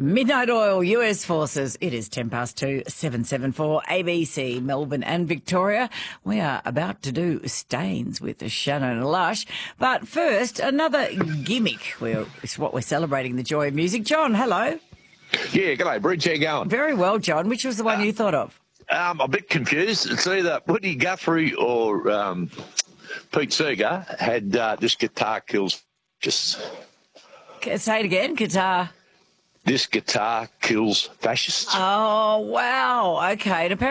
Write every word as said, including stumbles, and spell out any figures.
Midnight Oil, U S Forces. It is ten past two, seven seven four, A B C, Melbourne and Victoria. We are about to do Stains with Shannon Lush. But first, another gimmick. We're, it's what we're celebrating, the joy of music. John, hello. Yeah, g'day, Bridge. How you going? Very well, John. Which was the one uh, you thought of? Um, I'm a bit confused. It's either Woody Guthrie or um, Pete Seeger had uh, This Guitar Kills Fascists. Say it again, guitar. This Guitar Kills Fascists. Oh, wow. Okay. And apparently